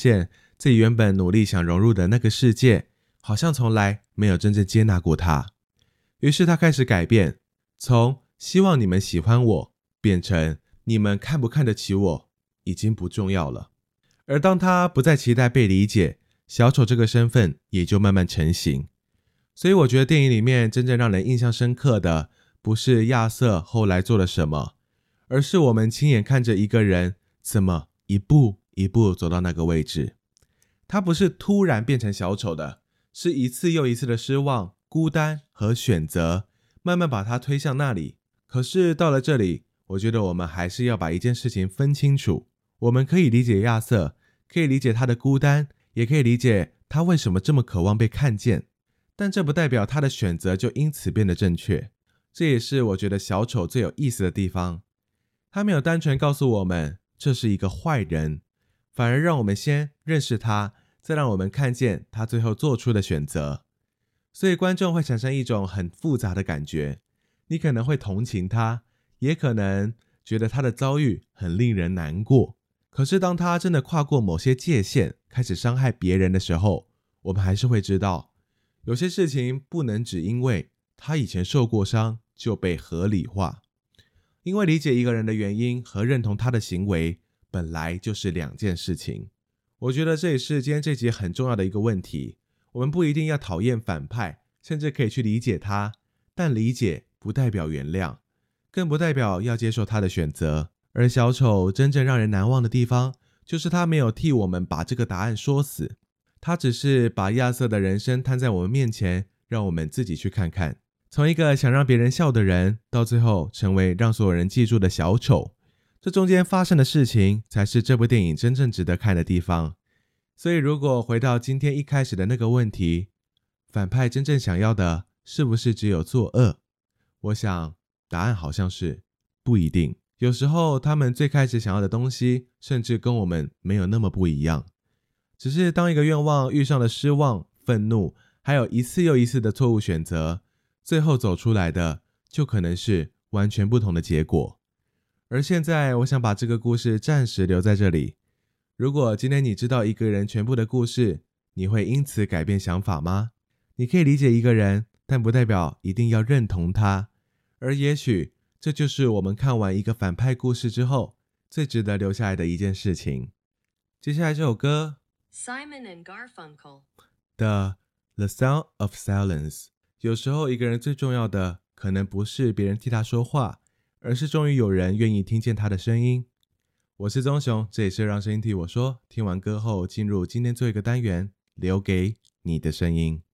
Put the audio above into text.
现自己原本努力想融入的那个世界，好像从来没有真正接纳过他。于是他开始改变，从希望你们喜欢我，变成你们看不看得起我，已经不重要了。而当他不再期待被理解，小丑这个身份也就慢慢成型。所以我觉得电影里面真正让人印象深刻的，不是亚瑟后来做了什么，而是我们亲眼看着一个人怎么一步一步走到那个位置。他不是突然变成小丑的，是一次又一次的失望、孤单和选择，慢慢把他推向那里。可是到了这里，我觉得我们还是要把一件事情分清楚。我们可以理解亚瑟，可以理解他的孤单，也可以理解他为什么这么渴望被看见，但这不代表他的选择就因此变得正确。这也是我觉得小丑最有意思的地方。他没有单纯告诉我们这是一个坏人，反而让我们先认识他，再让我们看见他最后做出的选择。所以观众会产生一种很复杂的感觉，你可能会同情他，也可能觉得他的遭遇很令人难过。可是当他真的跨过某些界限，开始伤害别人的时候，我们还是会知道，有些事情不能只因为他以前受过伤就被合理化。因为理解一个人的原因和认同他的行为本来就是两件事情。我觉得这也是今天这集很重要的一个问题。我们不一定要讨厌反派，甚至可以去理解他，但理解不代表原谅，更不代表要接受他的选择。而小丑真正让人难忘的地方，就是他没有替我们把这个答案说死，他只是把亚瑟的人生摊在我们面前，让我们自己去看看。从一个想让别人笑的人，到最后成为让所有人记住的小丑，这中间发生的事情才是这部电影真正值得看的地方。所以如果回到今天一开始的那个问题，反派真正想要的是不是只有作恶？我想答案好像是不一定。有时候他们最开始想要的东西甚至跟我们没有那么不一样，只是当一个愿望遇上了失望、愤怒，还有一次又一次的错误选择，最后走出来的就可能是完全不同的结果。而现在我想把这个故事暂时留在这里。如果今天你知道一个人全部的故事，你会因此改变想法吗？你可以理解一个人，但不代表一定要认同他。而也许这就是我们看完一个反派故事之后最值得留下来的一件事情。接下来这首歌 Simon and Garfunkel 的 The Sound of Silence。 有时候一个人最重要的可能不是别人替他说话，而是终于有人愿意听见他的声音。我是宗雄，这也是让声音替我说。听完歌后进入今天最后一个单元，留给你的声音。